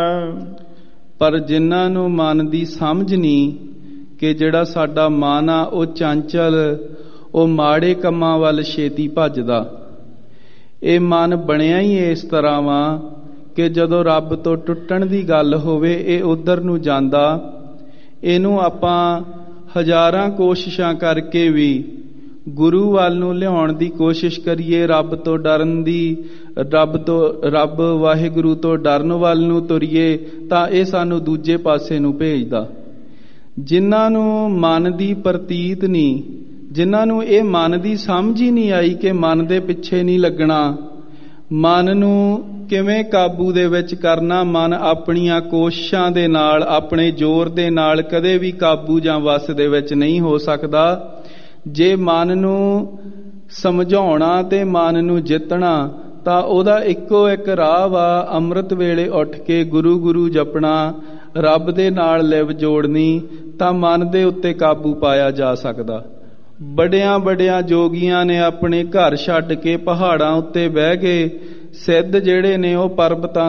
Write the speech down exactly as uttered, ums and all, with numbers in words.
ਪਰ ਜਿਨ੍ਹਾਂ ਨੂੰ ਮਨ ਦੀ ਸਮਝ ਨਹੀਂ ਕਿ ਜਿਹੜਾ ਸਾਡਾ ਮਨ ਆ ਉਹ ਚੰਚਲ, ਉਹ ਮਾੜੇ ਕੰਮਾਂ ਵੱਲ ਛੇਤੀ ਭੱਜਦਾ। ਇਹ ਮਨ ਬਣਿਆ ਹੀ ਇਸ ਤਰ੍ਹਾਂ ਵਾ ਕਿ ਜਦੋਂ ਰੱਬ ਤੋਂ ਟੁੱਟਣ ਦੀ ਗੱਲ ਹੋਵੇ ਇਹ ਉਧਰ ਨੂੰ ਜਾਂਦਾ। ਇਹਨੂੰ ਆਪਾਂ ਹਜ਼ਾਰਾਂ ਕੋਸ਼ਿਸ਼ਾਂ ਕਰਕੇ ਵੀ ਗੁਰੂ ਵੱਲ ਨੂੰ ਲਿਆਉਣ ਦੀ ਕੋਸ਼ਿਸ਼ ਕਰੀਏ, ਰੱਬ ਤੋਂ ਡਰਨ ਦੀ, ਰੱਬ ਤੋਂ ਰੱਬ ਵਾਹਿਗੁਰੂ ਤੋਂ ਡਰਨ ਵੱਲ ਨੂੰ ਤੁਰੀਏ ਤਾਂ ਇਹ ਸਾਨੂੰ ਦੂਜੇ ਪਾਸੇ ਨੂੰ ਭੇਜਦਾ। ਜਿਨ੍ਹਾਂ ਨੂੰ ਮਨ ਦੀ ਪ੍ਰਤੀਤ ਨਹੀਂ, ਜਿਨ੍ਹਾਂ ਨੂੰ ਇਹ ਮਨ ਦੀ ਸਮਝ ਹੀ ਨਹੀਂ ਆਈ ਕਿ ਮਨ ਦੇ ਪਿੱਛੇ ਨਹੀਂ ਲੱਗਣਾ, ਮਨ ਨੂੰ ਕਿਵੇਂ ਕਾਬੂ ਦੇ ਵਿੱਚ ਕਰਨਾ, ਮਨ ਆਪਣੀਆਂ ਕੋਸ਼ਿਸ਼ਾਂ ਦੇ ਨਾਲ, ਆਪਣੇ ਜ਼ੋਰ ਦੇ ਨਾਲ ਕਦੇ ਵੀ ਕਾਬੂ ਜਾਂ ਵਸ ਦੇ ਵਿੱਚ ਨਹੀਂ ਹੋ ਸਕਦਾ। ਜੇ ਮਨ ਨੂੰ ਸਮਝਾਉਣਾ ਤੇ ਮਨ ਨੂੰ ਜਿੱਤਣਾ ਤਾਂ ਉਹਦਾ ਇੱਕੋ ਇੱਕ ਰਾਹ ਵਾ, ਅੰਮ੍ਰਿਤ ਵੇਲੇ ਉੱਠ ਕੇ ਗੁਰੂ ਗੁਰੂ ਜਪਣਾ, ਰੱਬ ਦੇ ਨਾਲ ਲਿਵ ਜੋੜਨੀ, ਤਾਂ ਮਨ ਦੇ ਉੱਤੇ ਕਾਬੂ ਪਾਇਆ ਜਾ ਸਕਦਾ। ਬੜਿਆਂ ਬੜਿਆਂ ਜੋਗੀਆਂ ਨੇ ਆਪਣੇ ਘਰ ਛੱਡ ਕੇ ਪਹਾੜਾਂ ਉੱਤੇ ਬਹਿ ਕੇ, ਸਿੱਧ ਜਿਹੜੇ ਨੇ ਉਹ ਪਰਬਤਾਂ